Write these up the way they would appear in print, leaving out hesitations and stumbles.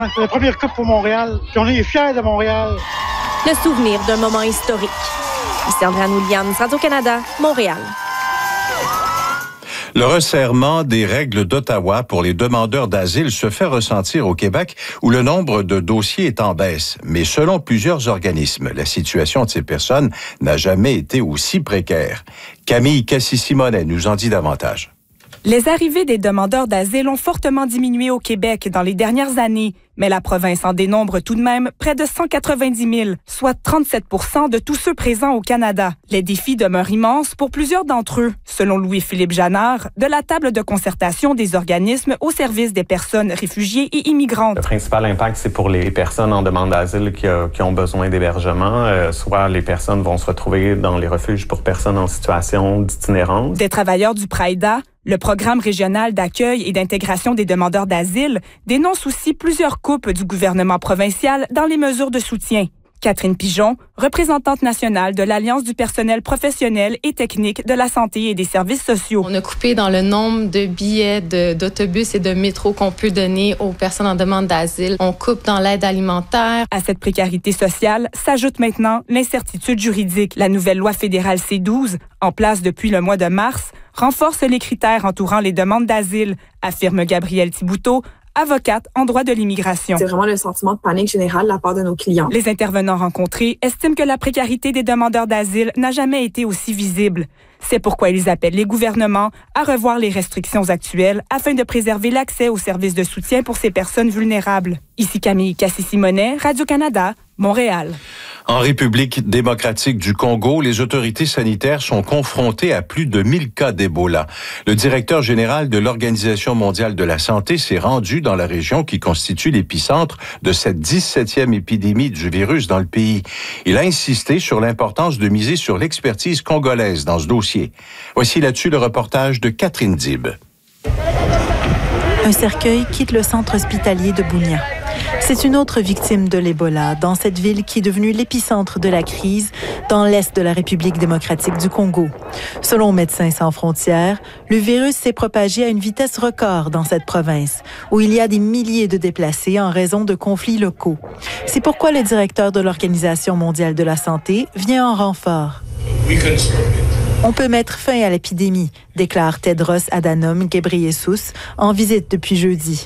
C'est la première coupe pour Montréal, puis on est fiers de Montréal. Le souvenir d'un moment historique. Ici Andréane Williams, Radio-Canada, Montréal. Le resserrement des règles d'Ottawa pour les demandeurs d'asile se fait ressentir au Québec, où le nombre de dossiers est en baisse. Mais selon plusieurs organismes, la situation de ces personnes n'a jamais été aussi précaire. Camille Cassis-Simonet nous en dit davantage. Les arrivées des demandeurs d'asile ont fortement diminué au Québec dans les dernières années, mais la province en dénombre tout de même près de 190 000, soit 37 % de tous ceux présents au Canada. Les défis demeurent immenses pour plusieurs d'entre eux, selon Louis-Philippe Janard, de la table de concertation des organismes au service des personnes réfugiées et immigrantes. Le principal impact, c'est pour les personnes en demande d'asile qui ont besoin d'hébergement. Soit les personnes vont se retrouver dans les refuges pour personnes en situation d'itinérance. Des travailleurs du PRAIDA, le programme régional d'accueil et d'intégration des demandeurs d'asile, dénonce aussi plusieurs coupes du gouvernement provincial dans les mesures de soutien. Catherine Pigeon, représentante nationale de l'Alliance du personnel professionnel et technique de la santé et des services sociaux. On a coupé dans le nombre de billets d'autobus et de métro qu'on peut donner aux personnes en demande d'asile. On coupe dans l'aide alimentaire. À cette précarité sociale s'ajoute maintenant l'incertitude juridique. La nouvelle loi fédérale C-12, en place depuis le mois de mars, renforce les critères entourant les demandes d'asile, affirme Gabrielle Thibouteau, avocate en droit de l'immigration. C'est vraiment le sentiment de panique générale de la part de nos clients. Les intervenants rencontrés estiment que la précarité des demandeurs d'asile n'a jamais été aussi visible. C'est pourquoi ils appellent les gouvernements à revoir les restrictions actuelles afin de préserver l'accès aux services de soutien pour ces personnes vulnérables. Ici Camille Cassis-Simonet, Radio-Canada, Montréal. En République démocratique du Congo, les autorités sanitaires sont confrontées à plus de 1000 cas d'Ebola. Le directeur général de l'Organisation mondiale de la santé s'est rendu dans la région qui constitue l'épicentre de cette 17e épidémie du virus dans le pays. Il a insisté sur l'importance de miser sur l'expertise congolaise dans ce dossier. Voici là-dessus le reportage de Catherine Dib. Un cercueil quitte le centre hospitalier de Bunia. C'est une autre victime de l'Ebola dans cette ville qui est devenue l'épicentre de la crise dans l'est de la République démocratique du Congo. Selon Médecins sans frontières, le virus s'est propagé à une vitesse record dans cette province, où il y a des milliers de déplacés en raison de conflits locaux. C'est pourquoi le directeur de l'Organisation mondiale de la santé vient en renfort. On peut mettre fin à l'épidémie, déclare Tedros Adhanom Ghebreyesus en visite depuis jeudi.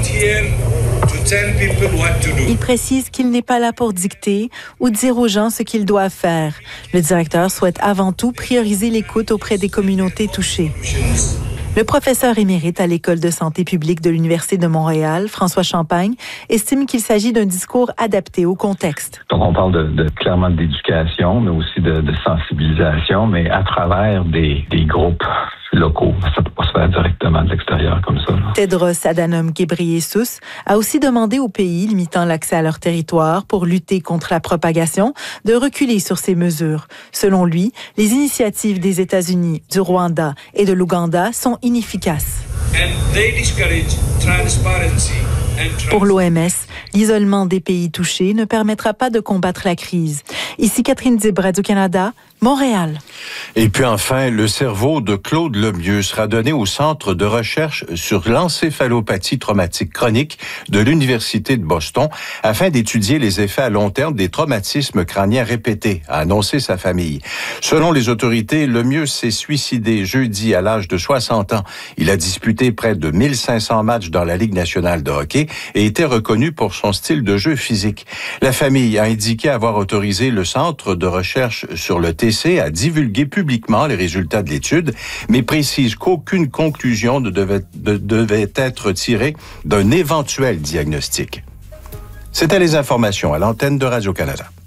Il précise qu'il n'est pas là pour dicter ou dire aux gens ce qu'ils doivent faire. Le directeur souhaite avant tout prioriser l'écoute auprès des communautés touchées. Le professeur émérite à l'École de santé publique de l'Université de Montréal, François Champagne, estime qu'il s'agit d'un discours adapté au contexte. Donc, on parle clairement d'éducation, mais aussi de sensibilisation, mais à travers des groupes locaux. Ça ne peut pas se faire directement de l'extérieur comme ça. Tedros Adhanom Ghebreyesus a aussi demandé aux pays limitant l'accès à leur territoire pour lutter contre la propagation de reculer sur ces mesures. Selon lui, les initiatives des États-Unis, du Rwanda et de l'Ouganda sont inefficaces. Pour l'OMS, l'isolement des pays touchés ne permettra pas de combattre la crise. Ici Catherine Dib, Radio-Canada, Montréal. Et puis enfin, le cerveau de Claude Lemieux sera donné au Centre de recherche sur l'encéphalopathie traumatique chronique de l'Université de Boston afin d'étudier les effets à long terme des traumatismes crâniens répétés, a annoncé sa famille. Selon les autorités, Lemieux s'est suicidé jeudi à l'âge de 60 ans. Il a disputé près de 1500 matchs dans la Ligue nationale de hockey et était reconnu pour son style de jeu physique. La famille a indiqué avoir autorisé le Centre de recherche sur le TC à divulguer publiquement les résultats de l'étude, mais précise qu'aucune conclusion ne devait être tirée d'un éventuel diagnostic. C'était les informations à l'antenne de Radio-Canada.